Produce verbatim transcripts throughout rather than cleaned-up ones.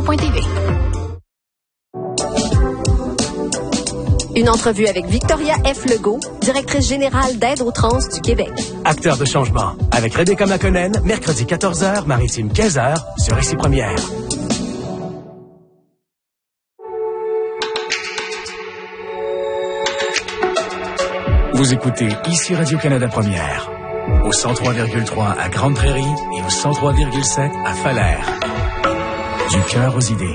point t v. Une entrevue avec Victoria F. Legault, directrice générale d'Aide aux trans du Québec. Acteur de changement, avec Rebecca McConnell, mercredi quatorze heures, Maritime quinze heures, sur Ici Première. Vous écoutez Ici Radio-Canada Première, au cent trois virgule trois à Grande-Prairie et au cent trois virgule sept à Falaire. Du cœur aux idées.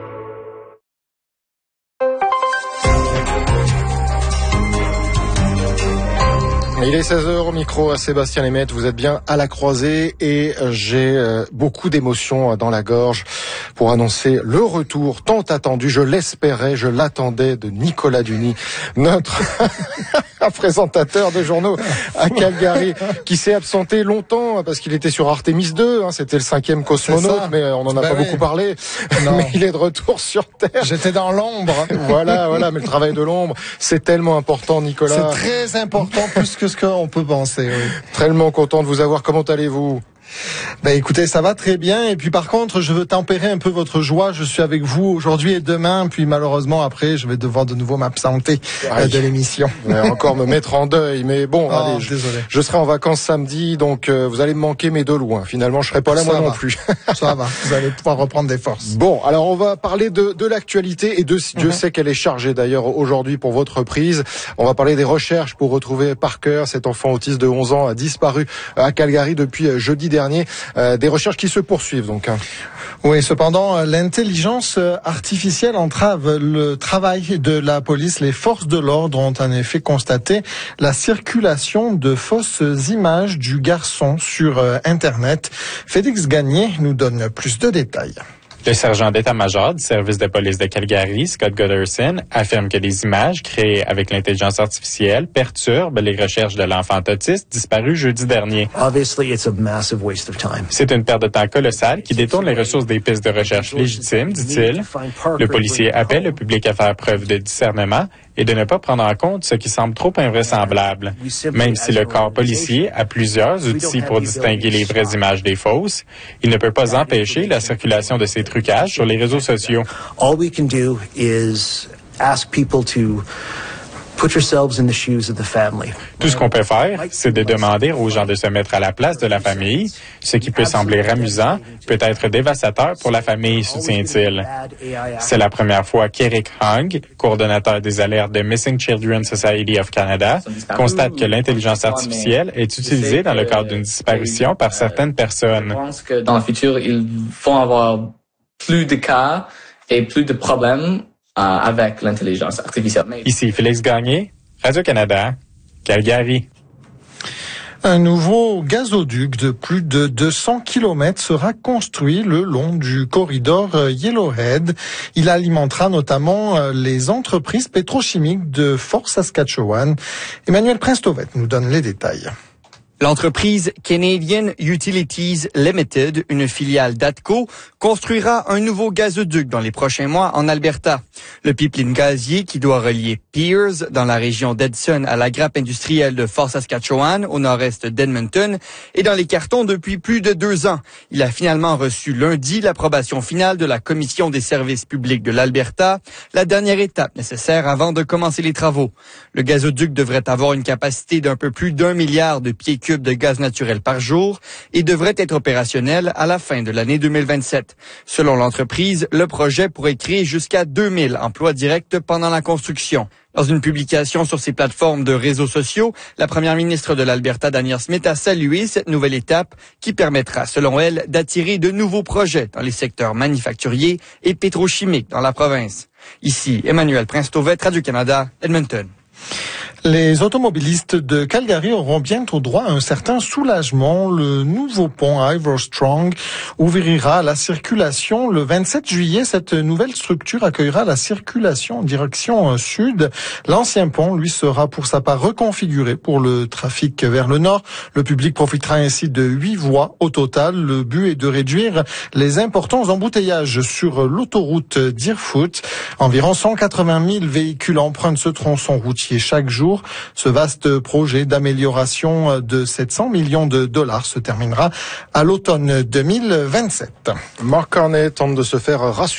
Il est seize heures au micro à Sébastien Lemaitre. Vous êtes bien à la croisée et j'ai euh, beaucoup d'émotions dans la gorge pour annoncer le retour tant attendu, je l'espérais, je l'attendais, de Nicolas Duny, notre présentateur de journaux à Calgary, qui s'est absenté longtemps parce qu'il était sur Artemis deux, hein, c'était le cinquième cosmonaute, mais on n'en a ben pas oui. beaucoup parlé. Non. Mais il est de retour sur Terre. J'étais dans l'ombre. Voilà, voilà, mais le travail de l'ombre, c'est tellement important, Nicolas. C'est très important, plus que ce qu'on peut penser. Oui. Tellement content de vous avoir. Comment allez-vous ? Ben écoutez, ça va très bien. Et puis par contre, je veux tempérer un peu votre joie. Je suis avec vous aujourd'hui et demain. Puis malheureusement, après, je vais devoir de nouveau m'absenter euh, de l'émission. Je vais encore me mettre en deuil. Mais bon, oh, allez, je, je serai en vacances samedi. Donc euh, vous allez me manquer, mais de loin. Finalement, je serai pas là, ça moi va. non plus. Ça va. Vous allez pouvoir reprendre des forces. Bon, alors on va parler de, de l'actualité. Et de, mm-hmm. Dieu sait qu'elle est chargée d'ailleurs aujourd'hui pour votre reprise. On va parler des recherches pour retrouver Parker, cet enfant autiste de onze ans, a disparu à Calgary depuis jeudi dernier. Euh, des recherches qui se poursuivent donc. Hein. Oui, cependant, l'intelligence artificielle entrave le travail de la police. Les forces de l'ordre ont en effet constaté la circulation de fausses images du garçon sur Internet. Félix Gagné nous donne plus de détails. Le sergent d'état-major du service de police de Calgary, Scott Goderson, affirme que les images créées avec l'intelligence artificielle perturbent les recherches de l'enfant autiste disparu jeudi dernier. C'est une perte de temps colossale qui détourne les ressources des pistes de recherche légitimes, dit-il. Le policier appelle le public à faire preuve de discernement et de ne pas prendre en compte ce qui semble trop invraisemblable. Même si le corps policier a plusieurs outils pour distinguer les vraies images des fausses, il ne peut pas empêcher la circulation de ces trucages sur les réseaux sociaux. All we can do is ask people to put yourselves in the shoes of the family. Tout ce qu'on peut faire, c'est de demander aux gens de se mettre à la place de la famille. Ce qui peut sembler amusant peut être dévastateur pour la famille, soutient-il. C'est la première fois qu'Eric Hung, coordonnateur des alertes de Missing Children Society of Canada, constate que l'intelligence artificielle est utilisée dans le cadre d'une disparition par certaines personnes. Je pense que dans le futur, ils vont avoir plus de cas et plus de problèmes euh, avec l'intelligence artificielle. Mais... Ici Félix Gagné, Radio-Canada, Calgary. Un nouveau gazoduc de plus de deux cents kilomètres sera construit le long du corridor Yellowhead. Il alimentera notamment les entreprises pétrochimiques de Fort Saskatchewan. Emmanuel Prince-Tauvet nous donne les détails. L'entreprise Canadian Utilities Limited, une filiale d'Atco, construira un nouveau gazoduc dans les prochains mois en Alberta. Le pipeline gazier qui doit relier Pears, dans la région d'Edson, à la grappe industrielle de Fort Saskatchewan, au nord-est d'Edmonton, est dans les cartons depuis plus de deux ans. Il a finalement reçu lundi l'approbation finale de la Commission des services publics de l'Alberta, la dernière étape nécessaire avant de commencer les travaux. Le gazoduc devrait avoir une capacité d'un peu plus d'un milliard de pieds cubes de gaz naturel par jour et devrait être opérationnel à la fin de l'année deux mille vingt-sept. Selon l'entreprise, le projet pourrait créer jusqu'à deux mille emplois directs pendant la construction. Dans une publication sur ses plateformes de réseaux sociaux, la première ministre de l'Alberta, Danielle Smith, a salué cette nouvelle étape qui permettra, selon elle, d'attirer de nouveaux projets dans les secteurs manufacturiers et pétrochimiques dans la province. Ici, Emmanuel Prince-Tauvet, Radio-Canada, Edmonton. Les automobilistes de Calgary auront bientôt droit à un certain soulagement. Le nouveau pont Ivor Strong ouvrira la circulation le vingt-sept juillet. Cette nouvelle structure accueillera la circulation en direction sud. L'ancien pont, lui, sera pour sa part reconfiguré pour le trafic vers le nord. Le public profitera ainsi de huit voies au total. Le but est de réduire les importants embouteillages sur l'autoroute Deerfoot. Environ cent quatre-vingt mille véhicules empruntent ce tronçon routier chaque jour. Ce vaste projet d'amélioration de sept cents millions de dollars se terminera à l'automne deux mille vingt-sept. Mark Carney tente de se faire rassurer.